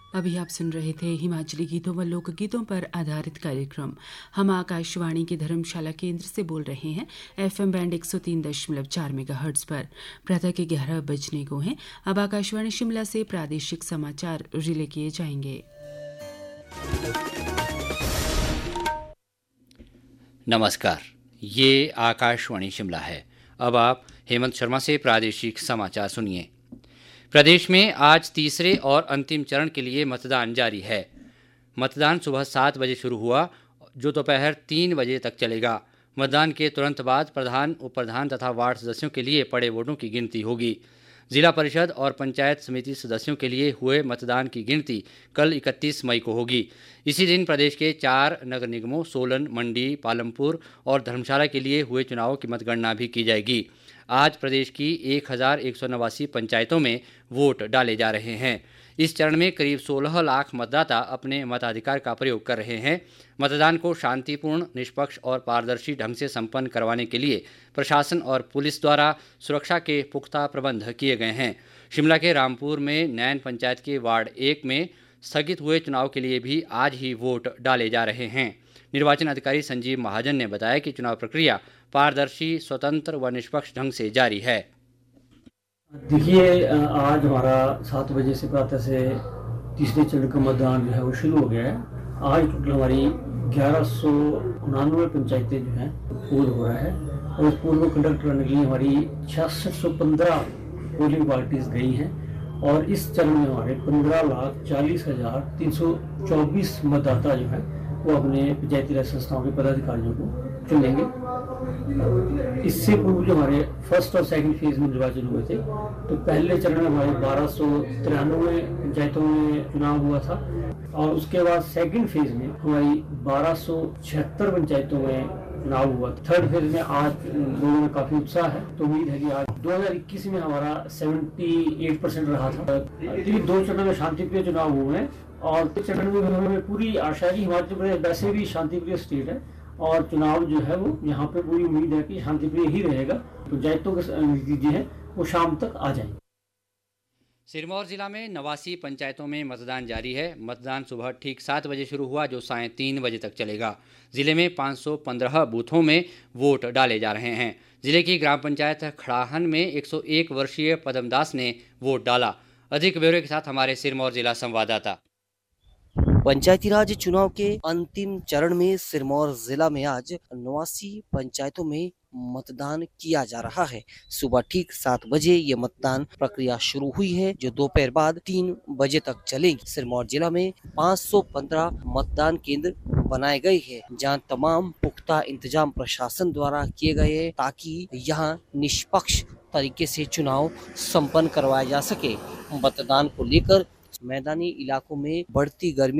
अभी आप सुन रहे थे हिमाचली गीतों व लोकगीतों पर आधारित कार्यक्रम। हम आकाशवाणी के धर्मशाला केंद्र से बोल रहे हैं FM बैंड 103.4 मेगाहर्ट्ज पर। प्रातः के 11 बजने को हैं। अब आकाशवाणी शिमला से प्रादेशिक समाचार रिले किए जाएंगे। नमस्कार, ये आकाशवाणी शिमला है। अब आप हेमंत शर्मा से प्रादेशिक समाचार सुनिए। प्रदेश में आज तीसरे और अंतिम चरण के लिए मतदान जारी है। मतदान सुबह 7 बजे शुरू हुआ, जो दोपहर 3 बजे तक चलेगा। मतदान के तुरंत बाद प्रधान, उप प्रधान तथा वार्ड सदस्यों के लिए पड़े वोटों की गिनती होगी। जिला परिषद और पंचायत समिति सदस्यों के लिए हुए मतदान की गिनती कल 31 मई को होगी। इसी दिन प्रदेश के 4 नगर निगमों सोलन, मंडी, पालमपुर और धर्मशाला के लिए हुए चुनावों की मतगणना भी की जाएगी। आज प्रदेश की 1189 पंचायतों में वोट डाले जा रहे हैं। इस चरण में करीब 16 लाख मतदाता अपने मताधिकार का प्रयोग कर रहे हैं। मतदान को शांतिपूर्ण, निष्पक्ष और पारदर्शी ढंग से संपन्न करवाने के लिए प्रशासन और पुलिस द्वारा सुरक्षा के पुख्ता प्रबंध किए गए हैं। शिमला के रामपुर में नैन पंचायत के वार्ड 1 में स्थगित हुए चुनाव के लिए भी आज ही वोट डाले जा रहे हैं। निर्वाचन अधिकारी संजीव महाजन ने बताया कि चुनाव प्रक्रिया पारदर्शी, स्वतंत्र व निष्पक्ष ढंग से जारी है। देखिए, आज हमारा 7 बजे से प्रातः से तीसरे चरण का मतदान जो है वो शुरू हो गया है। आज टोटल हमारी 1199 पंचायतें जो हैं पोल हो रहा है और इस पोल को कंडक्ट करने के लिए हमारी 6615 पोलिंग पार्टीज गई हैं और इस चरण में हमारे 15,40,324 मतदाता जो है वो अपने पंचायती राज संस्थाओं के पदाधिकारियों को चुनेंगे। इससे पूर्व जो हमारे फर्स्ट और सेकंड फेज में निर्वाचन हुए थे, तो पहले चरण में हमारे 1293 पंचायतों में चुनाव हुआ था और उसके बाद सेकंड फेज में हमारी 1276 पंचायतों में चुनाव हुआ। थर्ड फेज में आज लोगों में काफी उत्साह है, तो उम्मीद है कि आज 2021 में हमारा 78% रहा था। 2 चरणों में शांतिप्रिय चुनाव हुए हैं और चरण में हमें पूरी आशा है कि हिमाचल प्रदेश वैसे भी शांतिप्रिय स्टेट है और चुनाव जो है वो यहाँ पे पूरी उम्मीद है कि शांतिप्रिय ही रहेगा। पंचायतों के नतीजे हैं वो शाम तक आ जाएंगे। सिरमौर जिला में 89 पंचायतों में मतदान जारी है। मतदान सुबह ठीक 7 बजे शुरू हुआ, जो सायं 3 बजे तक चलेगा। जिले में 515 बूथों में वोट डाले जा रहे हैं। जिले की ग्राम पंचायत खड़ाहन में 101 वर्षीय पदमदास ने वोट डाला। अधिक ब्यौरे के साथ हमारे सिरमौर जिला संवाददाता। पंचायती राज चुनाव के अंतिम चरण में सिरमौर जिला में आज 89 पंचायतों में मतदान किया जा रहा है। सुबह ठीक 7 बजे ये मतदान प्रक्रिया शुरू हुई है, जो दोपहर बाद 3 बजे तक चलेगी। सिरमौर जिला में 515 मतदान केंद्र बनाए गए हैं, जहां तमाम पुख्ता इंतजाम प्रशासन द्वारा किए गए हैं, ताकि यहां निष्पक्ष तरीके से चुनाव संपन्न करवाया जा सके। मतदान को लेकर मैदानी इलाकों में बढ़ती गर्मी